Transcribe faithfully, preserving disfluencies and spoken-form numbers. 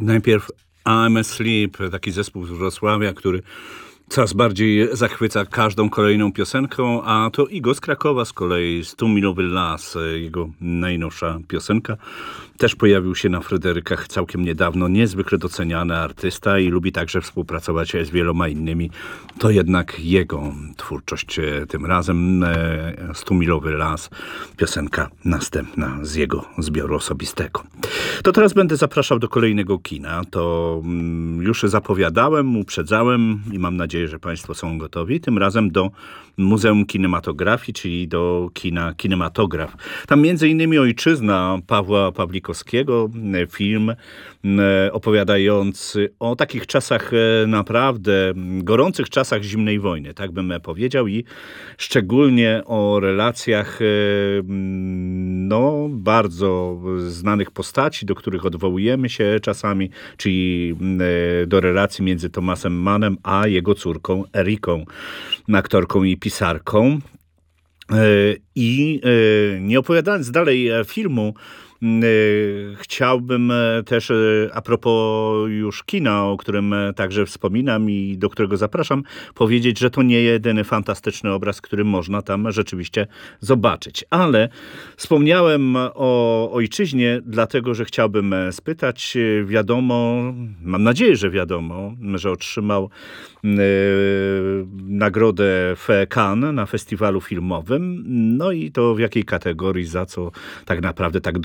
Najpierw I'm Asleep, taki zespół z Wrocławia, który coraz bardziej zachwyca każdą kolejną piosenką, a to Igo z Krakowa z kolei, Stumilowy las, jego najnowsza piosenka. Też pojawił się na Fryderykach całkiem niedawno, niezwykle doceniany artysta i lubi także współpracować z wieloma innymi. To jednak jego twórczość tym razem. Stumilowy las, piosenka następna z jego zbioru osobistego. To teraz będę zapraszał do kolejnego kina. To już zapowiadałem, uprzedzałem i mam nadzieję, że Państwo są gotowi. Tym razem do Muzeum Kinematografii, czyli do kina Kinematograf. Tam między innymi Ojczyzna Pawła Pawlikowskiego, film opowiadający o takich czasach naprawdę gorących czasach zimnej wojny, tak bym powiedział, i szczególnie o relacjach no, bardzo znanych postaci, do których odwołujemy się czasami, czyli do relacji między Thomasem Mannem a jego córką Eriką, aktorką i pisarką. I nie opowiadając dalej filmu, chciałbym też, a propos już kina, o którym także wspominam i do którego zapraszam, powiedzieć, że to nie jedyny fantastyczny obraz, który można tam rzeczywiście zobaczyć. Ale wspomniałem o Ojczyźnie, dlatego, że chciałbym spytać, wiadomo, mam nadzieję, że wiadomo, że otrzymał nagrodę w Cannes na festiwalu filmowym. No i to w jakiej kategorii, za co tak naprawdę tak